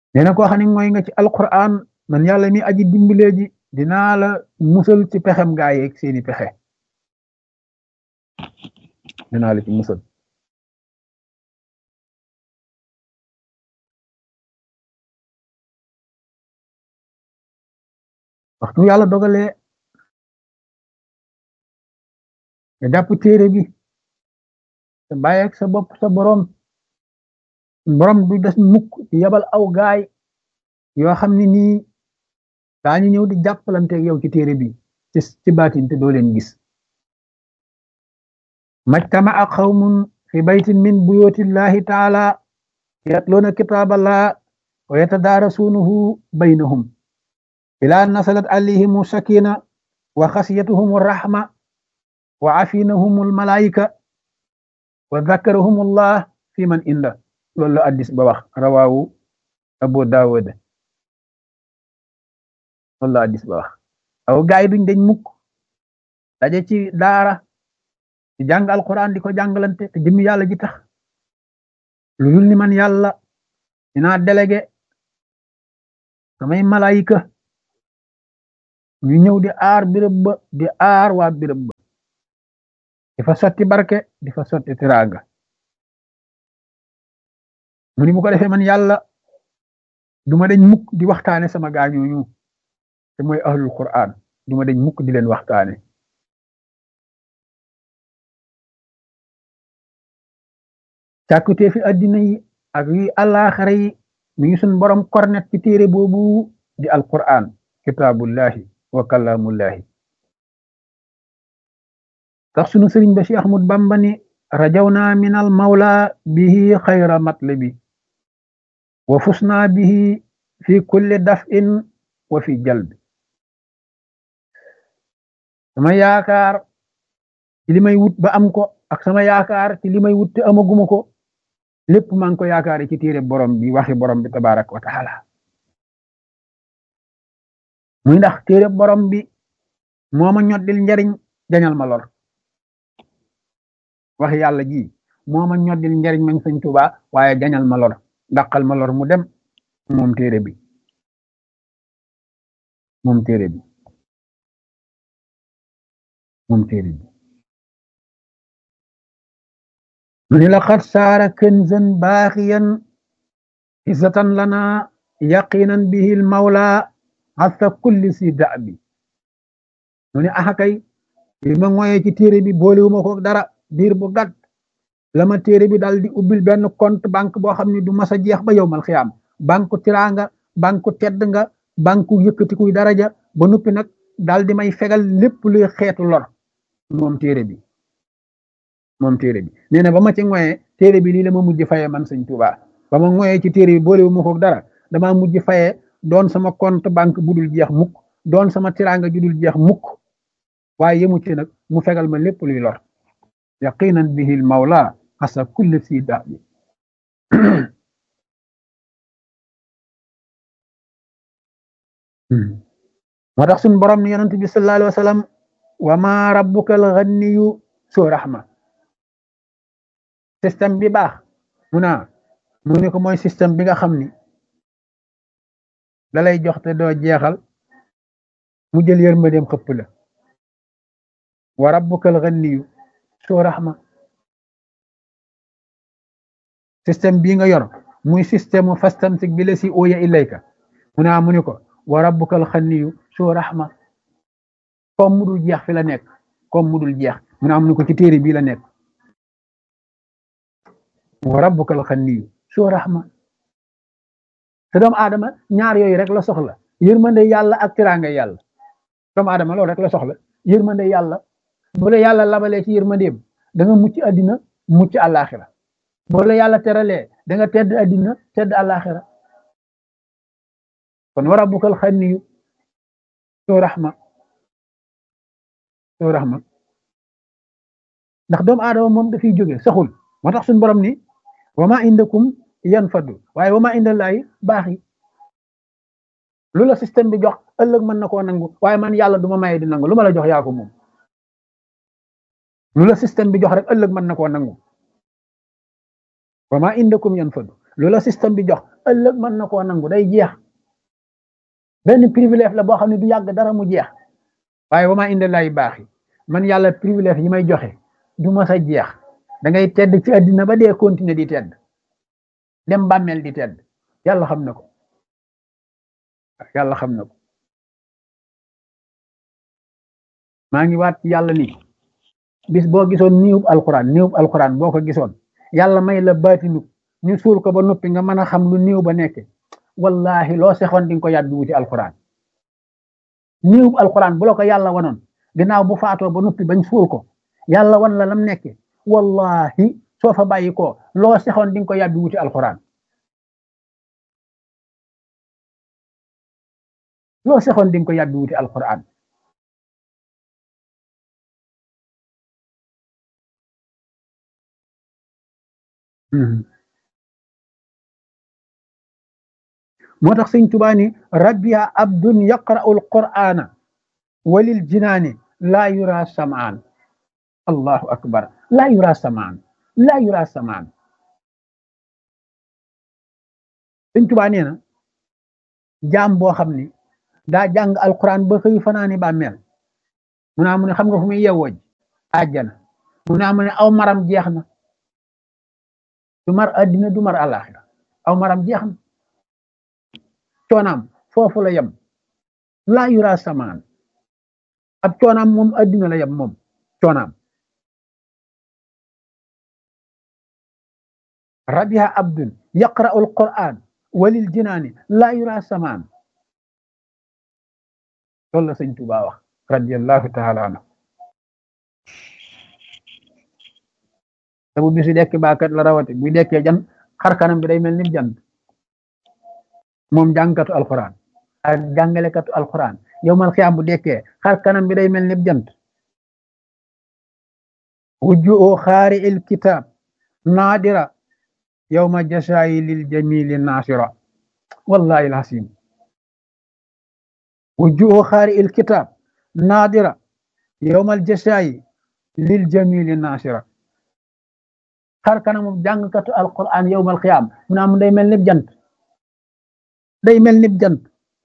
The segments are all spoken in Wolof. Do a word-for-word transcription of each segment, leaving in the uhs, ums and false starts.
nee na koo xam ne mooy nga ci alquran man yàlla mi aji dimbalee ji dinaa la musal ci pexem gaa yeeg seeni pexe dinaa la ci musal waxtu yàlla dogalee nga jàpp téere bi te bàyyi ak sa bopp sa borom borom du des mukk ci yabal aw gaay yoo xam ne nii daañu ñëw di jàppalante ak yow ci téere bi ci ci baatin te doo leen gis majtama'a qawmun fi baytin min buyutillahi taala yatluuna kitaaballah wa yatadaarasuunahu baynahum ilaa nasalat alayhimu sakina wa xasiyatuhum rahma wa afinahum almalaika wa dhakarahum allah fi man inda loolu la addis ba wax rawaawu abu daawud loolu la addis ba wax aw gaay duñ dañ mukk daje ci daara di jàng alquran di ko jàngalante te jëmmi yàlla ji tax lu dul ni man yàlla dinaa délégué samay malaayika ñu ñëw di aar birëb ba di aar waa birëb ba di fa sotti barke di fa sotti tiraanga mu ni bu ko defee man yàlla duma dañ mukk di waxtaane sama gaañooñu te mooy ahlul quran duma dañ mukk di leen waxtaane càkkutee fi addina yi ak yi àllaaxara yi mi ngi suñ borom kornet ci téere boobu di alquran kitaabullahi wa kalaamullahi tax sunu sëriñ ba si Ahmad Bamba ni rajawna min al mawla bihi xayra matlabi wa fusna bihi fi kulli daf'in wa fi jalbi sama yaakaar ci li may wut ba am ko ak sama yaakaar ci li may wut te amaguma ko lépp maa ngi ko yaakaar ci téere borom bi waxi borom bi tabarak wa taala muy ndax téere borom bi moo ma ñoddil njariñ jañal ma lor waxi yàlla ji moo ma ñoddil njariñ mañ sëñ Tuubaa waaye jañal ma lor dàqal ma lor mu dem moom téere bi moom téere bi moom téere bi mu ni laqad saara kanzan baaxiyan izzatan lana yaqinan bihi al mawla hasa kulli si da'bi mu ni axakay li ma ngoyee ci téere bi boolewuma ko dara diir bu gàtt la ma téere bi daal di ubbil benn compte banque boo xam ne du mas a jeex ba yowmal xiyaam banque tiraanga banque tedd nga banque yëkkatikuy daraja ba noppi nag daal di may fegal lépp luy xeetu lor moom téere bi moom téere bi nee na ba ma ci ngoyee téere bi lii la ma mujj fayee man sëñ Tuubaa ba ma ngoyee ci téere bi boolewuma ko dara damaa mujj fayee doon sama compte banque bu dul jeex mukk doon sama tiraanga ju dul jeex mukk waaye yemu ci nag mu fegal ma lépp luy lor yaqinan bihi al mawla asa kulli si da bi moo tax suñ borom ni yonent bi sallallahu alayhi wa sallam wa ma rabbuka al ghaniyu su rahma système bi baax mu naa mu ne ko mooy système bi nga xam ni da lay jox te doo jeexal mu jël yërmandeem xëpp la wa rabbuka al ghaniyu su rahma système bii nga yor muy système fastamsik bi la si ooya ilayka mu naa mu ne ko wa rabbuka al ghaniyu su rahma comme mu dul jeex fi la nekk comme mu dul jeex mu naa mu ne ko ci téere bii la nekk wa rabbuka al ghaniyu su rahma te doomu aadama ñaar yooyu rek la soxla yërmande yàlla ak tiraanga yàlla doomu aadama loolu rek la soxla yërmande yàlla bu la yàlla labalee ci yërmandeem da nga mucc àddina mucc àllaaxira bu la yàlla teralee da nga tedd àddina tedd àllaaxira kon wa rabbukal ghaniyu soo raxma soo raxma ndax doomu aadama moom dafiy jóge saxul moo tax suñu borom ni wa ma indakum yanfadu waaye wa ma indallaahi baax yi lu la système bi jox ëllëg mën na koo nangu waaye man yàlla du ma maye di nangu lu ma la jox yaa ko moom lu la système bi jox rek ëllëg mën na koo nangu wa ma indakum yanfadu lu la système bi jox ëllëg mën na koo nangu day jeex benn privilège la boo xam ne du yàgg dara mu jeex waaye wa maa inda laahi baax yi man yàlla privilège yi may joxe du ma sa jeex da ngay tedd ci àddina ba dee continuer di tedd dem bàmmeel di tedd yàlla xam na ko yàlla xam na ko maa ngi waat ci yàlla ni bis boo gisoon niwub alquran niwub alquran boo ko gisoon yàlla may la baatinu ñu suul ko ba noppi nga mën a xam lu niw ba nekke wallahi loo sexoon di nga ko yàbbi wuti alquran niwub alquran bu la ko yàlla wanoon ginnaaw bu faatoo ba noppi bañ suul ko yàlla wan la lam nekke wallahi soo fa bàyyi ko loo sexoon di nga ko yàbbi wuti alquran loo sexoon di nga ko yàbbi wuti alquran moo tax sëñ Tuubaa ni rabbiya abdun yaqra'u alqur'ana walil jinaani laa yura samaan allahu akbar laa yura samaan laa yura samaan sëñ Tuubaa nee na jaam boo xam ni daa jàng alquran ba xëy fanaani bàmmeel mu naa mu ne xam nga fu muy yewwoj àjjana mu naa mu ne aw maram jeex na du mar addina du mar àllaaxira aw maram jeex na coonaam foofu la yem laa yura samaan ab coonaam moom addina la yem moom coonaam rabiha abdun yaqra'u alquran walil jinaani laa yura samaan loolu la sëñ Tuubaa wax radiyallahu taala anhu te bu bisu dekki baakat la rawate buy dekkee jan xar kanam bi day mel ni jant moom jàngkatu alquran ak jàngalekatu alquran yowmal xiyaam bu dekkee xar kanam bi day mel ni jant wujjuhu xaari il kitab naadira yowma jasaayi lil jamili naasira wallahi alhasim wujjuhu xaari il kitab naadira yowmal jasaayi lil jamili naasira xar kanamu jàngkatu alquran yowmal xiyaam mu naa mu day mel ni jant day mel ni jant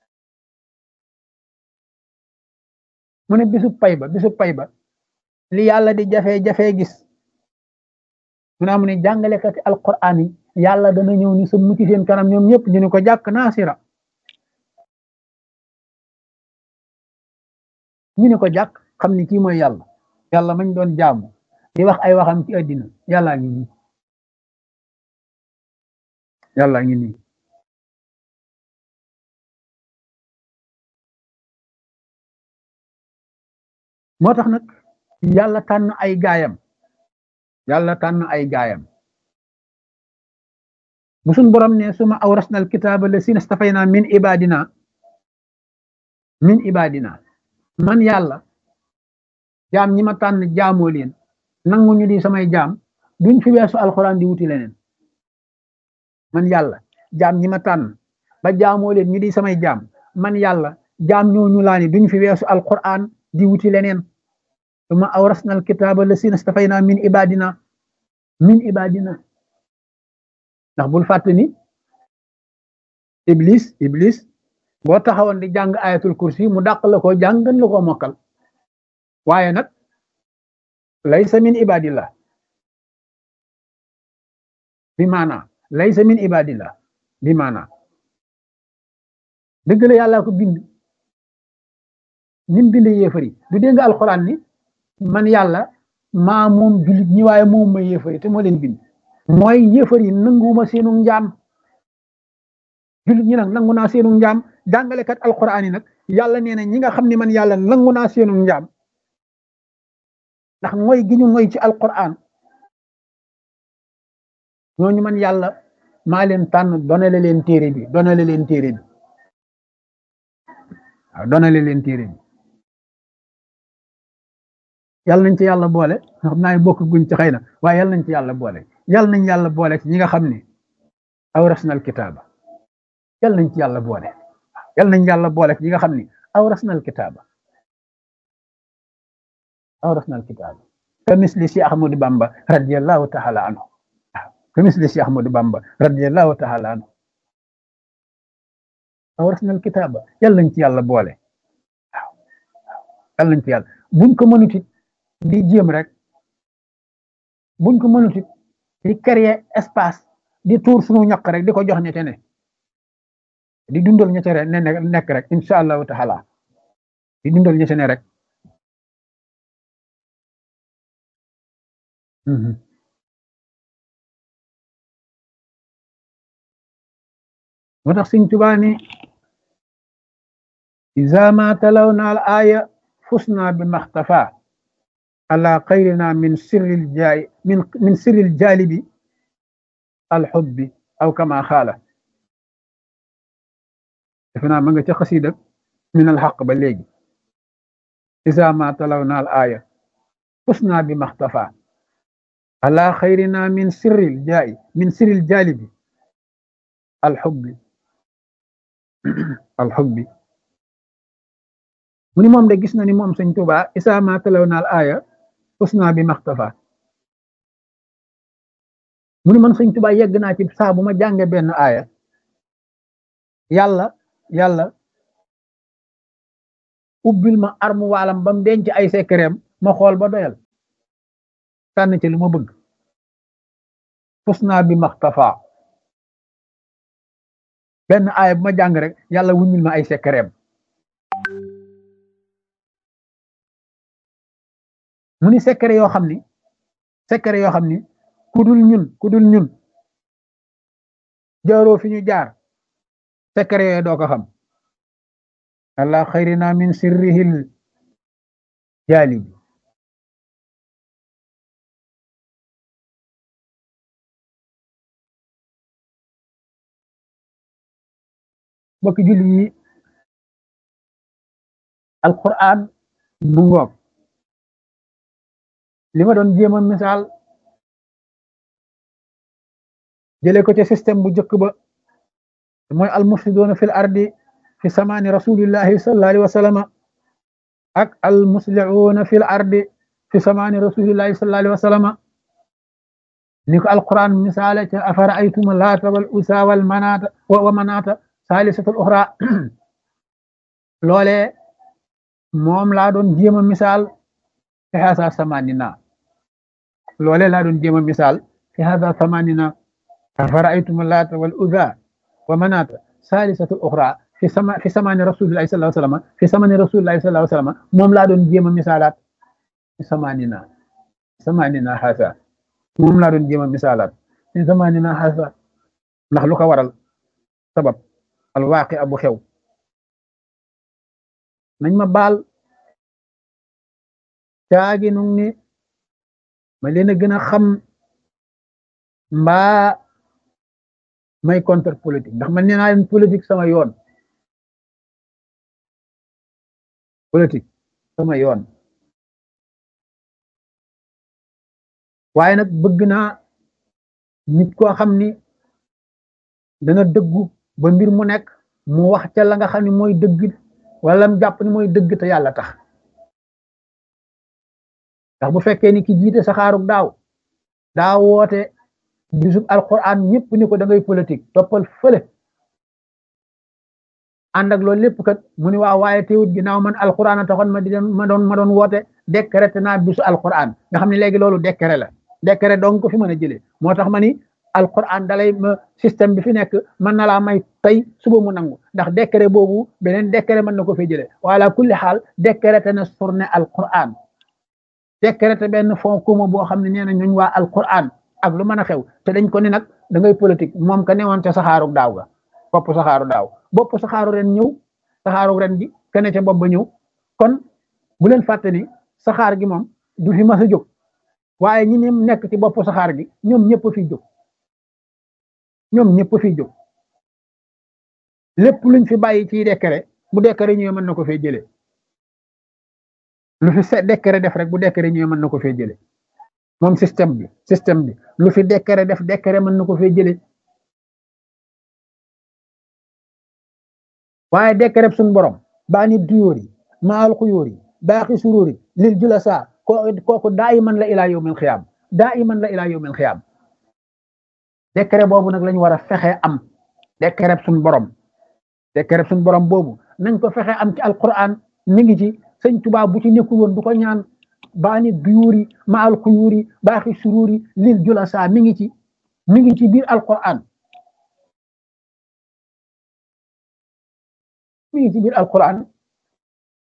mu ne bisu pay ba bisu pay ba li yàlla di jafe-jafe gis mu naa mu ne jàngalekati alquran yi yàlla dana ñëw ni sa mucc seen kanam ñoom ñëpp ñu ne ko jàkk naasira ñu ne ko jàkk xam ni kii mooy yàlla yàlla mañ doon jaamu di wax ay waxam ci àddina yàllaa ngi nii yàllaa ngi nii moo tax nag yàlla tànn ay gaayam yàlla tànn ay gaayam bu suñ borom ne suma awrasna alkitaaba lasina stafayna min ibadina min ibadina man yàlla jaam ñi ma tànn jaamoo leen nangu ñu di samay jaam duñ fi weesu alxuraan di wuti leneen man yàlla jaam ñi ma tànn ba jaamoo leen ñu di samay jaam man yàlla jaam ñooñu laa ni duñ fi weesu alxuraan di wuti leneen suma awrasna alkitaaba lasina stafayna min ibadina min ibadina ndax bul fàtte ni iblis iblis boo taxawoon di jàng ayatul kursi mu dàq la ko jàng gën la ko mokkal waaye nag laysa min ibadillah bi maana laysa min ibadillah bi maana dëgg la yàlla ko bind nim bind yéefari du dégg nga alxuraan ni man yàlla maa moom jullit ñi waaye moom ma yéefari te moo leen bind mooy yéefari nanguwuma seenu njaam jullit ñi nag nangu naa seenu njaam jàngalekat alxuraan yi nag yàlla nee na ñi nga xam ne man yàlla nangu naa seenu njaam ndax mooy gi ñu mooy ci alquran ñooñu man yàlla maa leen tànn donale leen téere bi donale leen téere bi waaw donale leen téere bi yàlla nañ ci yàlla boole xam naa bokk guñ ci xëy na waaye yàlla nañ ci yàlla boole yàlla nañ yàlla boole ci ñi nga xam ne awrasnal kitaaba yàlla nañ ci yàlla boole yàlla nañ yàlla boole ci ñi nga xam ne awrasnal kitaaba awrasna alkitab ka misli si ahmadu bamba radiyallahu taala anhu ka misli si ahmadu bamba radiyallahu taala anhu awrasnal kitaaba yàlla nañ ci yàlla boole waaw yàlla nañ ci yàlla buñ ko mënut it di jéem rek buñ ko mënut it di créer espace di tuur suñu ñaq rek di ko jox ñete ne di dundal ñete ne nekk rek incha allahu taala di dundal ñete ne rek moo tax Sëñ Tuubaa ni iza ma talawna al aya fusna bi maxtafa ala xayrina min sirril jaay min min sirril jaalibi alxubbi aw kama xaala defe naa ma nga ca xasida min alxaq ba léegi iza ma talawna al aya fusna bi maxtafa ala xayrina min sirril jaay min sirril jaalibi alxubbi alxubbi mu ni moom de gis na ni moom Sëñ Tuubaa isa ma talawna al aya fusna bi maxtafa mu ni man Sëñ Tuubaa yegg naa ci saa bu ma jànge benn aaya yàlla yàlla ubbil ma armu waalam ba mu denc ay sekkereem ma xool ba doyal tànn ci lu ma bëgg fusna bi maxtafa benn aaya bu ma jàng rek yàlla wuññil ma ay sekkereem mu ni sekkere yoo xam ni sekkere yoo xam ni ku dul ñun ku dul ñun jaaroo fi ñu jaar sekkere yooyu doo ko xam allah xayrina min sirrihil jaalibi bokki julli yi alquran bu ngoog li ma doon jéem a misaal jëlee ko ci système bu njëkk ba mooy almufsidoona fil ardi fi samaani rasulillahi sallallahu alayhi wa sallam ak almuslihuuna fil ardi fi samaani rasulillahi sallallahu alayhi wa sallam ni ko alquran misaale ca afara aytuma laata wal usa wal manaata wa manaata saalisatul uxra loolee moom laa doon jéem a misaal fi hasa samanina loolee laa doon jéem a misaal fi hasa samanina afara'aytum laata wal uzza wa manaata saalisatul uxra fi sama fi samani rasulillahi sallallahu alayhi wa sallam fi samani rasulillahi sallallahu alayhi wa sallam moom laa doon jéem a misaalaat fi samanina samanina hasa moom laa doon jéem a misaalaat fi samanina hasa ndax lu ko waral sabab alwaaqi abu xew nañ ma baal caagi nu ni ma leen a gën a xam mbaa may contre politique ndax man nee naa leen politique sama yoon politique sama yoon waaye nag bëgg naa nit koo xam ni dana dëggu ba mbir mu nekk mu wax ca la nga xam ne mooy dëgg wala mu jàpp ni mooy dëgg te yàlla tax ndax bu fekkee ni ki jiite saxaarug daaw daa woote bisub alquran ñëpp ni ko da ngay politique toppal fële ànd ak loolu lépp kat mu ni waaw waaye teewut ginnaaw man alquran a taxoon ma di ma doon ma doon woote décrété naa bisu alquran nga xam ne léegi loolu décret la décret donc ko fi mën a jëlee moo tax ma ni alquran dalay système bi fi nekk mën na laa may tey suba mu nangu ndax décret boobu beneen décret mën na ko fi jëlee wala kulli xaal décrété na surne alquran décrété benn fond commun boo xam ne nee na ñooñ waa alquran ak lu mën a xew te dañ ko ni nag da ngay politique moom ka newoon ca saxaaru daaw ga bopp saxaaru daaw bopp saxaaru ren ñëw saxaaru ren gi kene ca bopp ba ñëw kon bu leen fàtte ni saxaar gi moom du fi mas a jóg waaye ñi ne nekk ci bopp saxaar gi ñoom ñëpp fi jóg ñoom ñëpp fi jóg lépp luñ fi bàyyi ci décret bu décret ñëwee mën na ko fee jëlee lu fi se décret def rek bu décret ñëwee mën na ko fee jëlee moom système bi système bi lu fi décret def décret mën na ko fee jëlee waaye décret suñ borom baa ni duyóor yi maal xuyóor yi baaxi suróor yi lil julasa ko kooku daa iman la ilaa yawmil xiyaam daa iman la ilaa yawmil xiyaam décret boobu nag lañu war a fexe am décret suñ borom secret suñ borom boobu nañ ko fexe am ci alquran mi ngi ci sëñ Tuubaa bu ci nekkul woon du ko ñaan baani duyuuri ma al xuyuuri baaxi suruuri lil julasa mi ngi ci mi ngi ci biir alquran mi ngi ci biir alquran